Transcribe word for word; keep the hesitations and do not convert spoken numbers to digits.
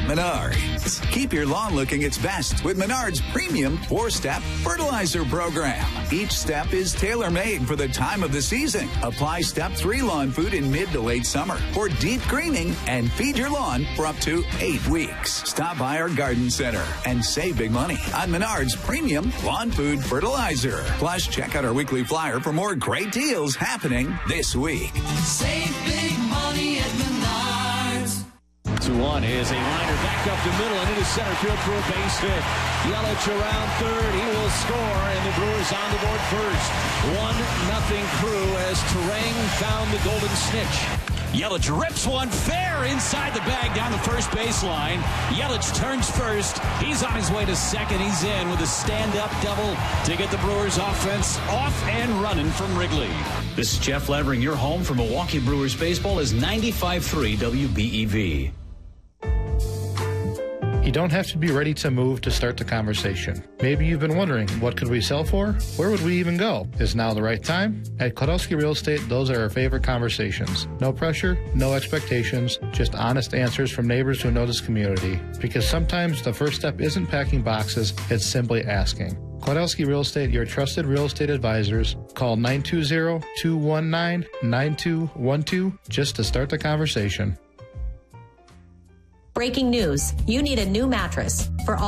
Menards. Keep your lawn looking its best with Menards' premium four-step fertilizer program. Each step is tailor-made for the time of the season. Apply Step three lawn food in mid to late summer for deep greening and feed your lawn for up to eight weeks. Stop by our garden center and save big money on Menards' premium lawn food fertilizer. Plus, check out our weekly flyer for more great deals happening this week. Save big money at Menards. two one is a liner back up the middle and into center field for a base hit. Yelich around third. He will score, and the Brewers on the board first. one nothing Crew as Terang found the golden snitch. Yelich rips one fair inside the bag down the first baseline. Yelich turns first. He's on his way to second. He's in with a stand-up double to get the Brewers offense off and running from Wrigley. This is Jeff Levering. Your home for Milwaukee Brewers baseball is ninety-five point three W B E V. You don't have to be ready to move to start the conversation. Maybe you've been wondering, what could we sell for? Where would we even go? Is now the right time? At Kladowski Real Estate, those are our favorite conversations. No pressure, no expectations, just honest answers from neighbors who know this community. Because sometimes the first step isn't packing boxes, it's simply asking. Kladowski Real Estate, your trusted real estate advisors. Call nine two zero, two one nine, nine two one two just to start the conversation. Breaking news. You need a new mattress. For all